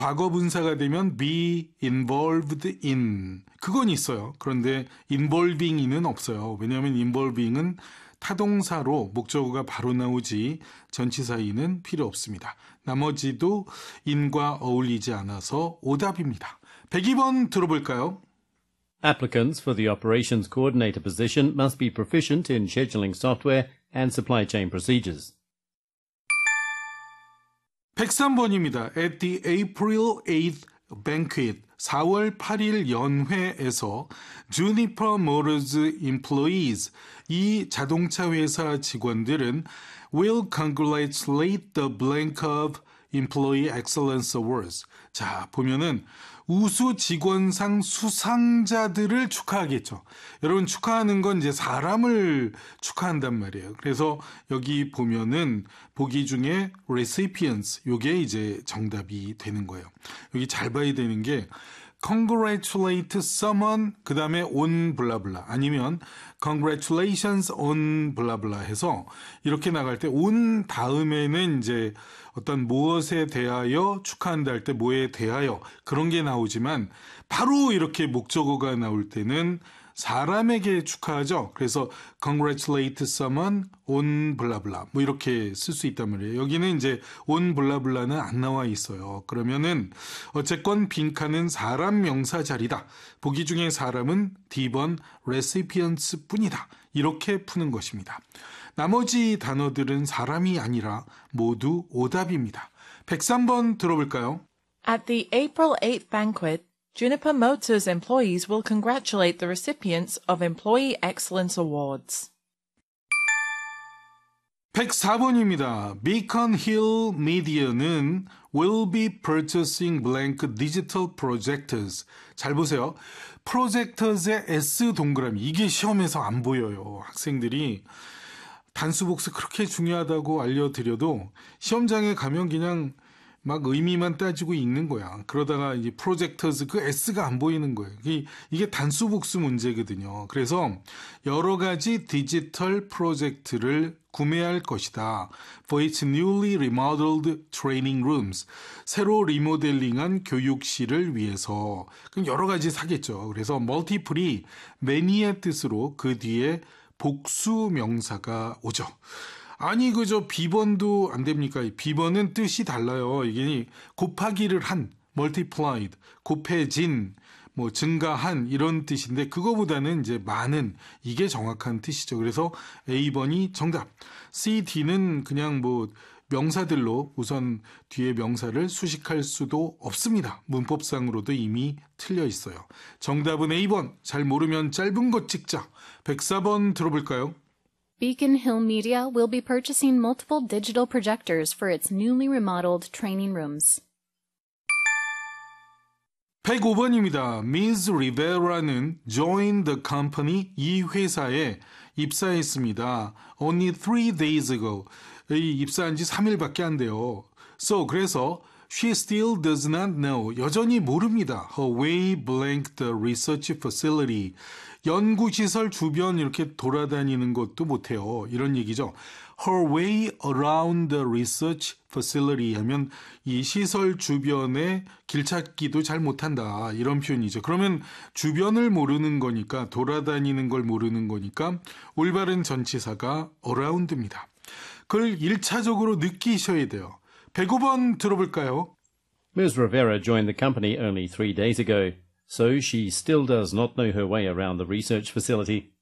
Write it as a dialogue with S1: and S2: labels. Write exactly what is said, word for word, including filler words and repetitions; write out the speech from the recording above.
S1: 과거 분사가 되면 be involved in 그건 있어요. 그런데 involving in은 없어요. 왜냐하면 involving은 타동사로 목적어가 바로 나오지 전치사 in은 필요 없습니다. 나머지도 in과 어울리지 않아서 오답입니다. 백이 번 들어볼까요?
S2: Applicants for the operations coordinator position must be proficient in scheduling software and supply chain procedures.
S1: 백삼 번입니다. At the April eighth banquet, 사월 팔일 연회에서 Juniper Motors employees, 이 자동차 회사 직원들은 will congratulate the blank of Employee Excellence Awards. 자, 보면은 우수 직원상 수상자들을 축하하겠죠. 여러분 축하하는 건 이제 사람을 축하한단 말이에요. 그래서 여기 보면은 보기 중에 recipients 요게 이제 정답이 되는 거예요. 여기 잘 봐야 되는 게 congratulate someone 그 다음에 on 블라블라 아니면 congratulations on 블라블라 해서 이렇게 나갈 때 on 다음에는 이제 어떤 무엇에 대하여 축하한다 할 때 뭐에 대하여 그런 게 나오지만 바로 이렇게 목적어가 나올 때는 사람에게 축하하죠. 그래서 congratulate someone on 블라블라 뭐 이렇게 쓸 수 있단 말이에요. 여기는 이제 on 블라블라는 안 나와 있어요. 그러면은 어쨌건 빈칸은 사람 명사 자리다. 보기 중에 사람은 D번 recipients 뿐이다. 이렇게 푸는 것입니다. 나머지 단어들은 사람이 아니라 모두 오답입니다. 백삼 번 들어볼까요?
S3: At the April eighth banquet, Juniper Motors employees will congratulate the recipients of Employee Excellence Awards.
S1: 백사 번입니다. Beacon Hill Media는 will be purchasing blank digital projectors. 잘 보세요. projectors의 S 동그라미. 이게 시험에서 안 보여요. 학생들이 단수 복수 그렇게 중요하다고 알려드려도 시험장에 가면 그냥 막 의미만 따지고 읽는 거야. 그러다가 이제 프로젝터즈 그 S가 안 보이는 거예요. 이게, 이게 단수 복수 문제거든요. 그래서 여러 가지 디지털 프로젝트를 구매할 것이다. For its newly remodeled training rooms. 새로 리모델링한 교육실을 위해서. 그럼 여러 가지 사겠죠. 그래서 multiple이 many의 뜻으로 그 뒤에 복수 명사가 오죠. 아니 그저 비번도 안 됩니까? 비번은 뜻이 달라요. 이게 곱하기를 한, multiplied, 곱해진, 뭐 증가한 이런 뜻인데 그거보다는 이제 많은 이게 정확한 뜻이죠. 그래서 A번이 정답. C, D는 그냥 뭐 명사들로 우선 뒤에 명사를 수식할 수도 없습니다. 문법상으로도 이미 틀려 있어요. 정답은 A번. 잘 모르면 짧은 것 찍자. 백사 번 들어볼까요?
S4: Beacon Hill Media will be purchasing multiple digital projectors for its newly remodeled training rooms.
S1: 백오 번입니다. Miz Rivera는 joined the company, 이 회사에 입사했습니다. Only three days ago. 이 입사한 지 삼 일밖에 안 돼요. So, 그래서 she still does not know. 여전히 모릅니다. Her way blank the research facility. 연구시설 주변 이렇게 돌아다니는 것도 못해요. 이런 얘기죠. Her way around the research facility 하면 이 시설 주변에 길 찾기도 잘 못한다. 이런 표현이죠. 그러면 주변을 모르는 거니까 돌아다니는 걸 모르는 거니까 올바른 전치사가 around입니다. 그걸 일차적으로 느끼셔야 돼요. 백오 번 들어볼까요?
S2: Miz Rivera joined the company only three days ago, so she still does not know her way around the research facility.